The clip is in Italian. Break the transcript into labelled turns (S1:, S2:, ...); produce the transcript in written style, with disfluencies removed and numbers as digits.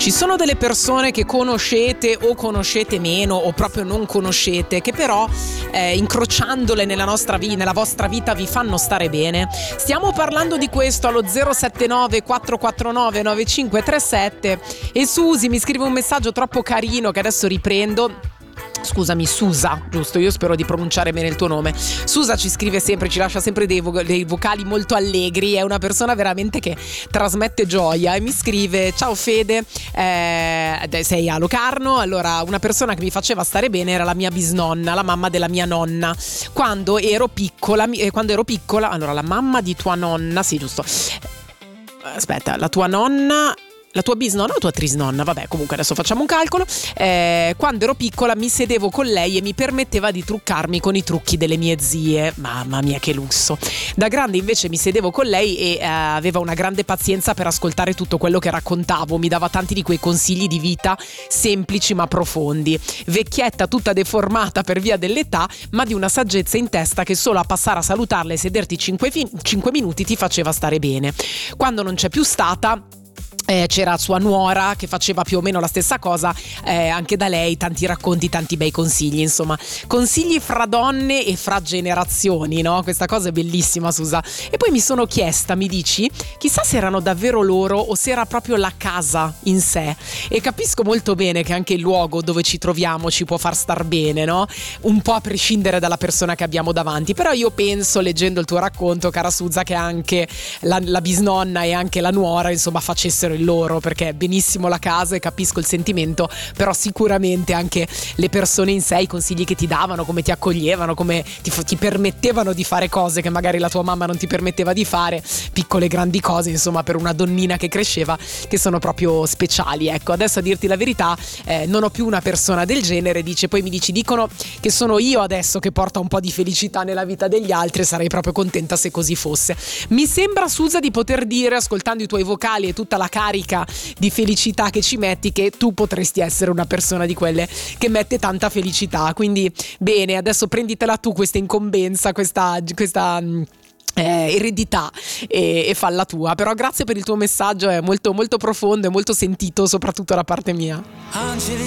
S1: Ci sono delle persone che conoscete o conoscete meno o proprio non conoscete, che però incrociandole nella vostra vita vi fanno stare bene. Stiamo parlando di questo allo 079 449 9537 e Susi mi scrive un messaggio troppo carino che adesso riprendo. Scusami, Susa, giusto? Io spero di pronunciare bene il tuo nome. Susa ci scrive sempre, ci lascia sempre dei vocali molto allegri, è una persona veramente che trasmette gioia e mi scrive: ciao Fede, sei a Locarno. Allora, una persona che mi faceva stare bene era la mia bisnonna, la mamma della mia nonna. Quando ero piccola, allora la mamma di tua nonna, sì giusto, aspetta, la tua nonna... La tua bisnonna o tua trisnonna? Vabbè, comunque adesso facciamo un calcolo. Quando ero piccola mi sedevo con lei e mi permetteva di truccarmi con i trucchi delle mie zie. Mamma mia, che lusso. Da grande invece mi sedevo con lei e aveva una grande pazienza per ascoltare tutto quello che raccontavo. Mi dava tanti di quei consigli di vita semplici ma profondi. Vecchietta tutta deformata per via dell'età, ma di una saggezza in testa che solo a passare a salutarla e sederti 5 minuti ti faceva stare bene. Quando non c'è più stata... c'era sua nuora che faceva più o meno la stessa cosa, anche da lei tanti racconti, tanti bei consigli, insomma consigli fra donne e fra generazioni, no? Questa cosa è bellissima, Susa. E poi mi sono chiesta, mi dici, chissà se erano davvero loro o se era proprio la casa in sé, e capisco molto bene che anche il luogo dove ci troviamo ci può far star bene, no? Un po' a prescindere dalla persona che abbiamo davanti, però io penso, leggendo il tuo racconto, cara Susa, che anche la bisnonna e anche la nuora insomma facessero il loro, perché benissimo la casa e capisco il sentimento, però sicuramente anche le persone in sé, i consigli che ti davano, come ti accoglievano, come ti permettevano di fare cose che magari la tua mamma non ti permetteva di fare, piccole grandi cose insomma per una donnina che cresceva, che sono proprio speciali. Ecco, adesso a dirti la verità non ho più una persona del genere, dicono che sono io adesso che porta un po' di felicità nella vita degli altri, sarei proprio contenta se così fosse. Mi sembra, Susa, di poter dire, ascoltando i tuoi vocali e tutta la carica di felicità che ci metti, che tu potresti essere una persona di quelle che mette tanta felicità. Quindi bene, adesso prenditela tu questa incombenza, questa eredità e falla tua. Però grazie per il tuo messaggio, è molto molto profondo e molto sentito, soprattutto da parte mia.